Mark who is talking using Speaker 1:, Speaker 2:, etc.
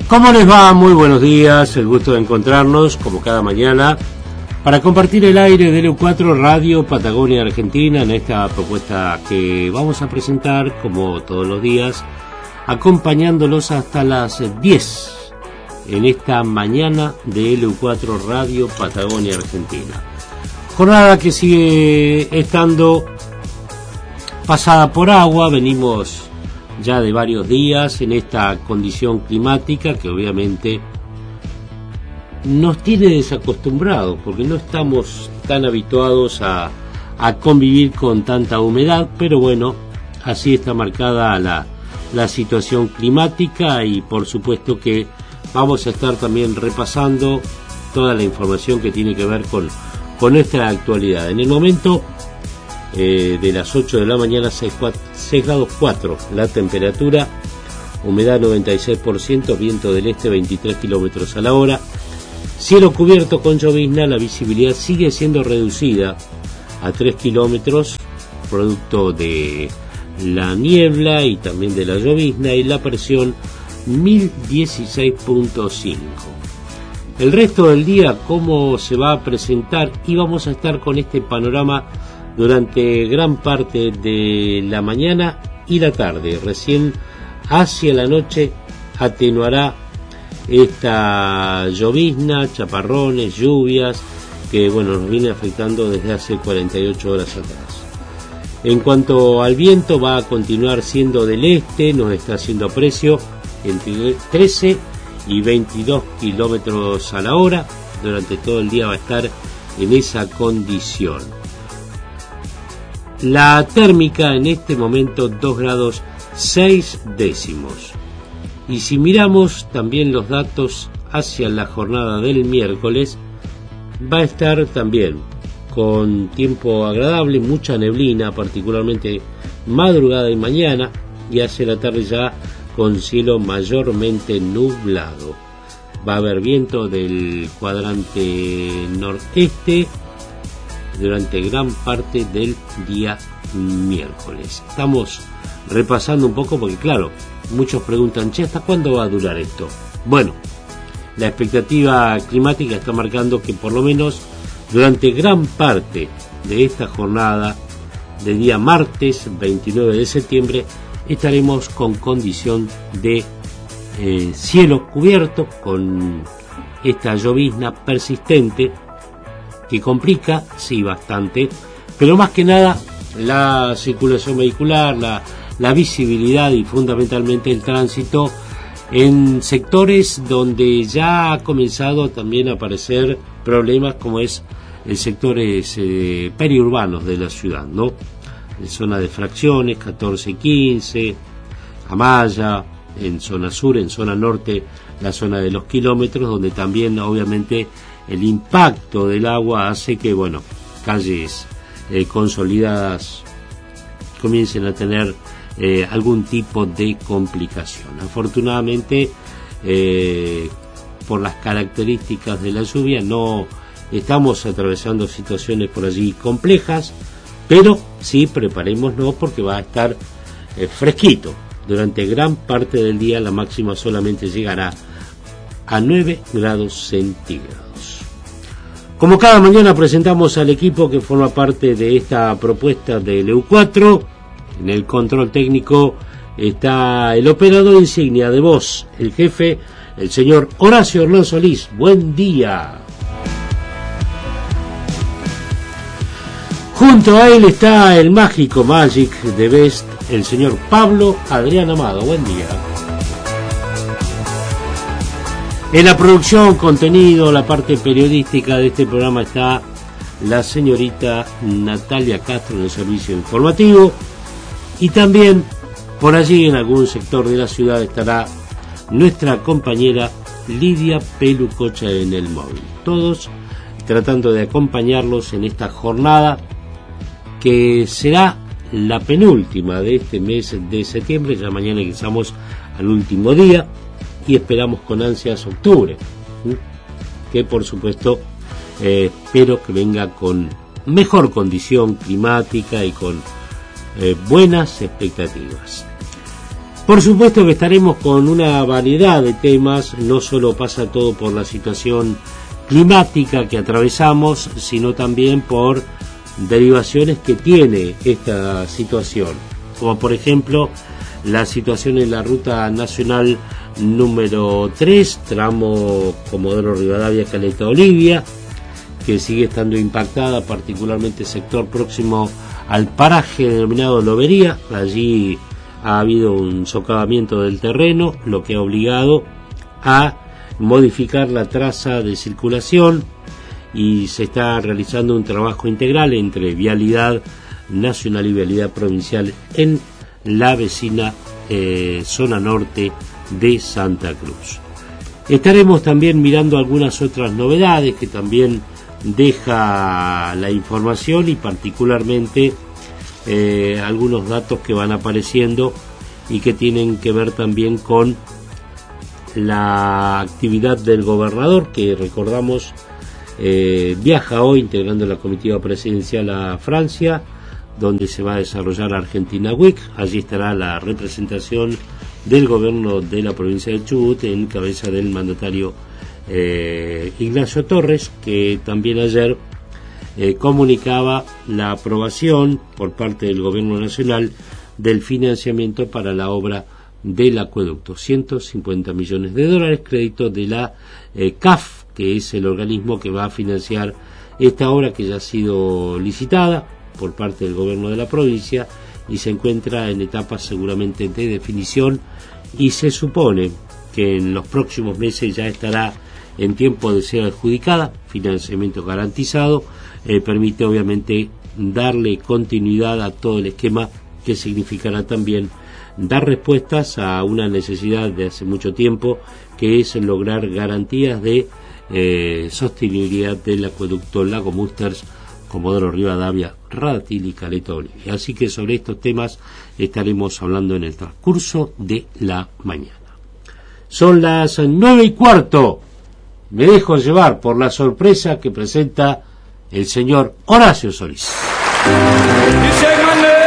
Speaker 1: ¿Cómo les va? Muy buenos días, el gusto de encontrarnos como cada mañana para compartir el aire de LU4 Radio Patagonia Argentina en esta propuesta que vamos a presentar como todos los días, acompañándolos hasta las 10 en esta mañana de LU4 Radio Patagonia Argentina. Jornada que sigue estando pasada por agua, venimos ya de varios días en esta condición climática que obviamente nos tiene desacostumbrados porque no estamos tan habituados a convivir con tanta humedad, pero bueno, así está marcada la situación climática y por supuesto que vamos a estar también repasando toda la información que tiene que ver con nuestra actualidad. En el momento de las 8 de la mañana, 6 grados 4 la temperatura, humedad 96%, viento del este 23 kilómetros a la hora, cielo cubierto con llovizna, la visibilidad sigue siendo reducida a 3 kilómetros, producto de la niebla y también de la llovizna, y la presión 1016.5. El resto del día, ¿cómo se va a presentar? Y vamos a estar con este panorama durante gran parte de la mañana y la tarde. Recién hacia la noche atenuará esta llovizna, chaparrones, lluvias que bueno, nos viene afectando desde hace 48 horas atrás. En cuanto al viento, va a continuar siendo del este, nos está haciendo precio entre 13 y 22 kilómetros a la hora. Durante todo el día va a estar en esa condición. La térmica en este momento 2 grados 6 décimos. Y si miramos también los datos hacia la jornada del miércoles, va a estar también con tiempo agradable, mucha neblina, particularmente madrugada y mañana, y hacia la tarde ya con cielo mayormente nublado. Va a haber viento del cuadrante noreste durante gran parte del día miércoles. Estamos repasando un poco porque claro, muchos preguntan, che, ¿hasta cuándo va a durar esto? Bueno, la expectativa climática está marcando que por lo menos durante gran parte de esta jornada de día martes 29 de septiembre estaremos con condición de cielo cubierto, con esta llovizna persistente que complica, sí, bastante, pero más que nada la circulación vehicular, la visibilidad y fundamentalmente el tránsito en sectores donde ya ha comenzado también a aparecer problemas como es el sectores periurbanos de la ciudad, ¿no? En zona de Fracciones, 14 y 15, Amaya, en zona sur, en zona norte, la zona de los kilómetros, donde también obviamente el impacto del agua hace que, bueno, calles consolidadas comiencen a tener algún tipo de complicación. Afortunadamente, por las características de la lluvia, no estamos atravesando situaciones por allí complejas, pero sí preparémonos porque va a estar fresquito. Durante gran parte del día la máxima solamente llegará a 9 grados centígrados. Como cada mañana presentamos al equipo que forma parte de esta propuesta de LU4. En el control técnico está el operador insignia de voz, el jefe, el señor Horacio Hernán Solís. Buen día. Junto a él está el mágico Magic de Best, el señor Pablo Adrián Amado. Buen día. En la producción, contenido, la parte periodística de este programa está la señorita Natalia Castro en el servicio informativo, y también por allí en algún sector de la ciudad estará nuestra compañera Lidia Pelucocha en el móvil. Todos tratando de acompañarlos en esta jornada que será la penúltima de este mes de septiembre. Ya mañana ingresamos al último día y esperamos con ansias octubre, que por supuesto espero que venga con mejor condición climática y con buenas expectativas. Por supuesto que estaremos con una variedad de temas, no solo pasa todo por la situación climática que atravesamos, sino también por derivaciones que tiene esta situación, como por ejemplo la situación en la ruta nacional número 3, tramo Comodoro Rivadavia, Caleta Olivia, que sigue estando impactada, particularmente el sector próximo al paraje denominado Lobería. Allí ha habido un socavamiento del terreno, lo que ha obligado a modificar la traza de circulación, y se está realizando un trabajo integral entre vialidad nacional y vialidad provincial en la vecina zona norte de Santa Cruz. Estaremos también mirando algunas otras novedades que también deja la información, y particularmente algunos datos que van apareciendo y que tienen que ver también con la actividad del gobernador, que recordamos viaja hoy integrando la comitiva presidencial a Francia, donde se va a desarrollar Argentina Week. Allí estará la representación del gobierno de la provincia de Chubut en cabeza del mandatario Ignacio Torres, que también ayer comunicaba la aprobación por parte del gobierno nacional del financiamiento para la obra del acueducto, 150 millones de dólares, crédito de la CAF, que es el organismo que va a financiar esta obra, que ya ha sido licitada por parte del gobierno de la provincia y se encuentra en etapas seguramente de definición, y se supone que en los próximos meses ya estará en tiempo de ser adjudicada. Financiamiento garantizado permite obviamente darle continuidad a todo el esquema, que significará también dar respuestas a una necesidad de hace mucho tiempo, que es lograr garantías de sostenibilidad del acueducto Lago Musters, Comodoro Rivadavia, Radatili y Caleta Olivia. Así que sobre estos temas estaremos hablando en el transcurso de la mañana. Son las 9:15. Me dejo llevar por la sorpresa que presenta el señor Horacio Solís.